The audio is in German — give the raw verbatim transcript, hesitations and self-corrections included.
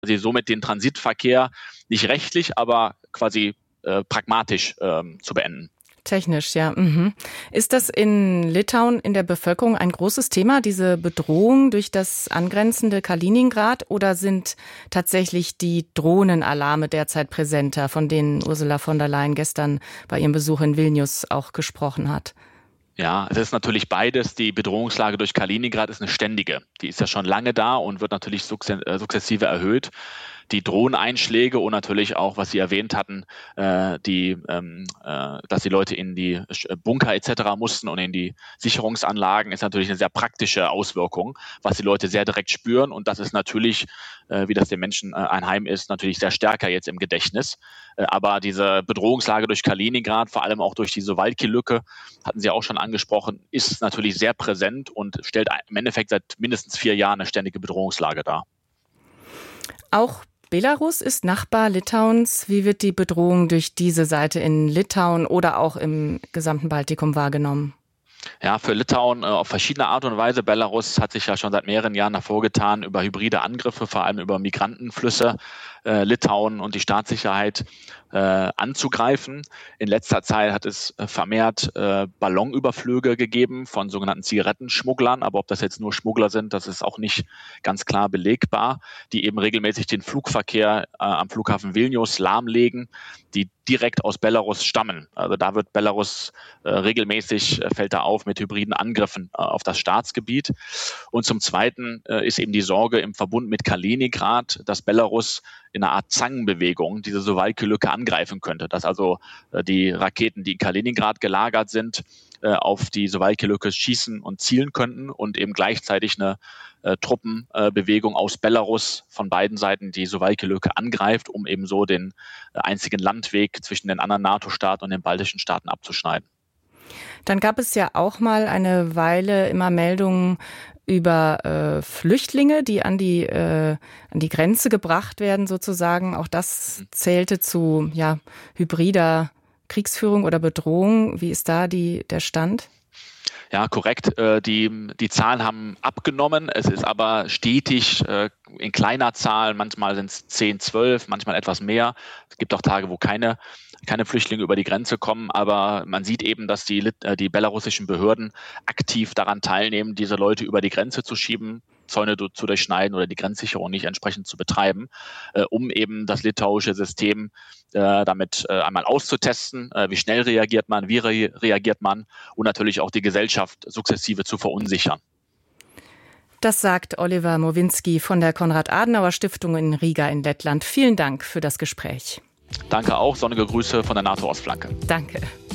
sie somit den Transitverkehr nicht rechtlich, aber quasi äh, pragmatisch ähm, zu beenden. Technisch, ja. Mhm. Ist das in Litauen in der Bevölkerung ein großes Thema, diese Bedrohung durch das angrenzende Kaliningrad? Oder sind tatsächlich die Drohnenalarme derzeit präsenter, von denen Ursula von der Leyen gestern bei ihrem Besuch in Vilnius auch gesprochen hat? Ja, es ist natürlich beides. Die Bedrohungslage durch Kaliningrad ist eine ständige. Die ist ja schon lange da und wird natürlich sukzessive erhöht. Die Drohneneinschläge und natürlich auch, was Sie erwähnt hatten, äh, die, ähm, äh, dass die Leute in die Bunker et cetera mussten und in die Sicherungsanlagen, ist natürlich eine sehr praktische Auswirkung, was die Leute sehr direkt spüren. Und das ist natürlich, äh, wie das den Menschen äh, einheim ist, natürlich sehr stärker jetzt im Gedächtnis. Äh, aber diese Bedrohungslage durch Kaliningrad, vor allem auch durch die Suwałki-Lücke, hatten Sie auch schon angesprochen, ist natürlich sehr präsent und stellt im Endeffekt seit mindestens vier Jahren eine ständige Bedrohungslage dar. Auch Belarus ist Nachbar Litauens. Wie wird die Bedrohung durch diese Seite in Litauen oder auch im gesamten Baltikum wahrgenommen? Ja, für Litauen äh, auf verschiedene Art und Weise. Belarus hat sich ja schon seit mehreren Jahren hervorgetan, über hybride Angriffe, vor allem über Migrantenflüsse, äh, Litauen und die Staatssicherheit äh, anzugreifen. In letzter Zeit hat es vermehrt äh, Ballonüberflüge gegeben von sogenannten Zigarettenschmugglern. Aber ob das jetzt nur Schmuggler sind, das ist auch nicht ganz klar belegbar, die eben regelmäßig den Flugverkehr äh, am Flughafen Vilnius lahmlegen, die direkt aus Belarus stammen. Also da wird Belarus äh, regelmäßig, äh, fällt da auf mit hybriden Angriffen äh, auf das Staatsgebiet. Und zum Zweiten äh, ist eben die Sorge im Verbund mit Kaliningrad, dass Belarus in einer Art Zangenbewegung diese Suwałki-Lücke angreifen könnte. Dass also äh, die Raketen, die in Kaliningrad gelagert sind, äh, auf die Suwałki-Lücke schießen und zielen könnten und eben gleichzeitig eine äh, Truppenbewegung äh, aus Belarus von beiden Seiten die Suwałki-Lücke angreift, um eben so den äh, einzigen Landweg zwischen den anderen NATO-Staaten und den baltischen Staaten abzuschneiden. Dann gab es ja auch mal eine Weile immer Meldungen über äh, Flüchtlinge, die an die, äh, an die Grenze gebracht werden sozusagen. Auch das zählte zu ja, hybrider Kriegsführung oder Bedrohung. Wie ist da die, der Stand? Ja, korrekt. Die, die Zahlen haben abgenommen. Es ist aber stetig in kleiner Zahl. Manchmal sind es zehn, zwölf, manchmal etwas mehr. Es gibt auch Tage, wo keine, keine Flüchtlinge über die Grenze kommen. Aber man sieht eben, dass die, die belarussischen Behörden aktiv daran teilnehmen, diese Leute über die Grenze zu schieben, Zäune zu durchschneiden oder die Grenzsicherung nicht entsprechend zu betreiben, äh, um eben das litauische System äh, damit äh, einmal auszutesten, äh, wie schnell reagiert man, wie re- reagiert man und natürlich auch die Gesellschaft sukzessive zu verunsichern. Das sagt Oliver Mowinski von der Konrad-Adenauer-Stiftung in Riga in Lettland. Vielen Dank für das Gespräch. Danke auch. Sonnige Grüße von der NATO-Ostflanke. Danke.